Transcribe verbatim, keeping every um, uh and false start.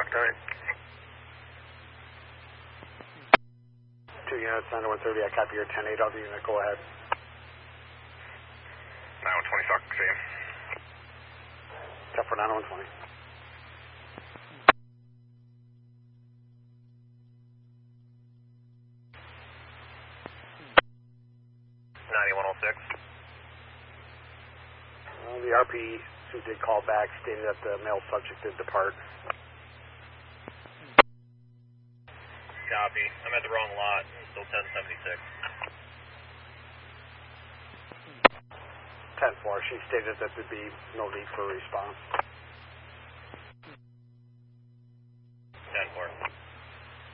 Alright. Two units, nine one thirty, I copy your ten eight, other unit, go ahead. nine one twenty, Stock, same. Except for nine one twenty. ninety-one oh six. Well, the R P who did call back stated that the male subject did depart. Copy. I'm at the wrong lot. Still ten seventy-six. ten four, she stated that there'd be no need for a response.